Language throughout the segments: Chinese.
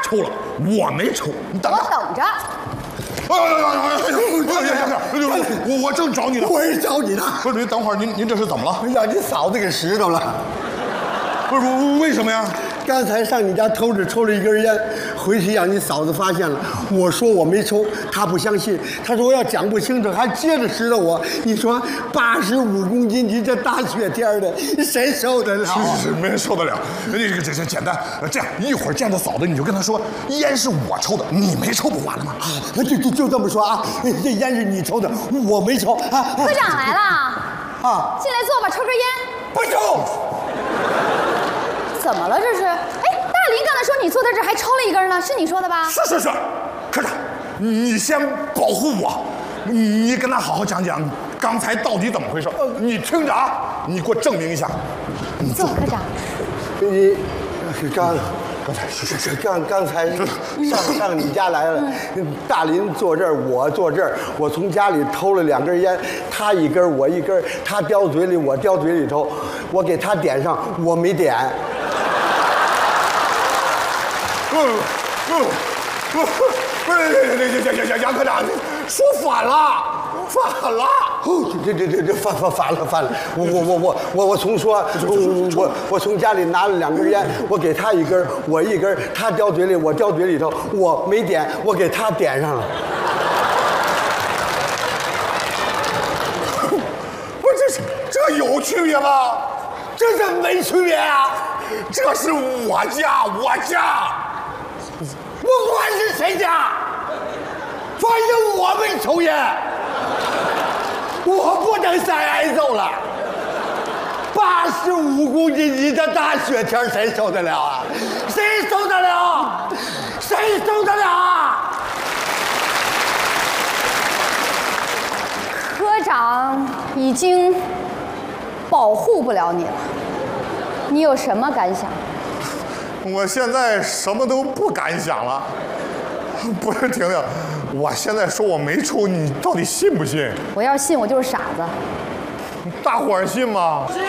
抽了，我没抽，你等着。 我等着。 我正找你呢。 我也找你呢。 不是，您等会儿，您这是怎么了？ 让你嫂子给拾着了。 不是，为什么呀？ 刚才上你家偷着抽了一根烟，回去让你嫂子发现了。我说我没抽，她不相信，她说我要讲不清楚，还接着拾掇我。你说85公斤级这大雪天的，谁受得了？ 是，没人受得了。这简单，这样一会儿见到嫂子，你就跟她说，烟是我抽的，你没抽，不完了吗？ 就这么说啊，这烟是你抽的，我没抽啊。 科长来了啊， 进来坐吧，抽根烟。 不抽。 怎么了这是？哎，大林刚才说你坐在这儿还抽了一根呢，是你说的吧？ 是，科长，你先保护我，你跟他好好讲讲刚才到底怎么回事。你听着啊，你给我证明一下。 坐，科长。 你刚才上你家来了，大林坐这儿，我坐这儿，我从家里偷了2根烟，他一根我一根，他叼嘴里我叼嘴里头，我给他点上，我没点。 不是，杨科长，说反了。 这反了！我重说，我从家里拿了2根烟，我给他一根，我一根，他叼嘴里，我叼嘴里头，我没点，我给他点上了。 不是这有区别吗？ 这怎么没区别啊？ 这是我家， 不管是谁家，反正我没抽烟，我不能再挨揍了。85公斤级的大雪天，谁受得了啊？谁受得了？谁受得了啊？ 科长已经保护不了你了，你有什么感想？ 我现在什么都不敢想了。不是，婷婷，我现在说我没抽，你到底信不信？ 我要信，我就是傻子。 大伙儿信吗？信。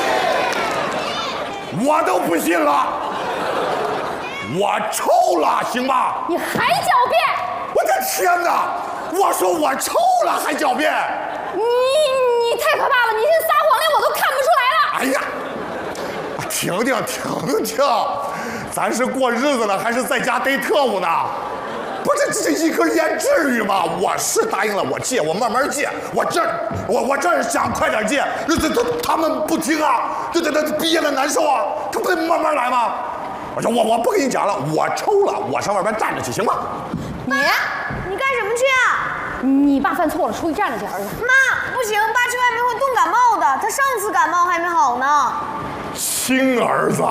我都不信了。我抽了，行吧？ 你还狡辩！ 我的天哪！我说我抽了还狡辩？ 你太可怕了！你这撒谎连我都看不出来了。 哎呀，婷婷，咱是过日子呢，还是在家逮特务呢？不是这一根烟至于吗？我是答应了，我戒，我慢慢戒。我这想快点戒，他们不听啊，这憋得难受啊，他不得慢慢来吗？我说我不跟你讲了，我抽了，我上外边站着去，行吗？ 你干什么去啊？你爸犯错了，出去站着去，儿子。 妈，不行，爸去外面会冻感冒的，他上次感冒还没好呢。 亲儿子。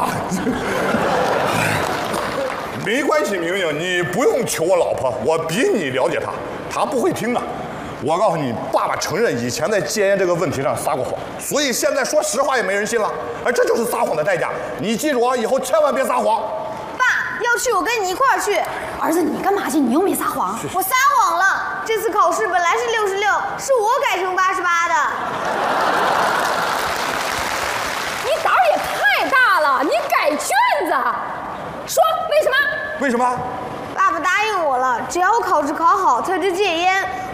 没关系，明明，你不用求我老婆，我比你了解她，她不会听的。我告诉你，爸爸承认以前在戒烟这个问题上撒过谎，所以现在说实话也没人信了。哎，这就是撒谎的代价。你记住啊，以后千万别撒谎。 爸，要去我跟你一块儿去。 儿子，你干嘛去？你又没撒谎。 我撒谎了，这次考试本来是66，是我改成88的。 你胆儿也太大了，你改卷子。说为什么？ 为什么？ 爸爸答应我了，只要我考试考好，他就戒烟。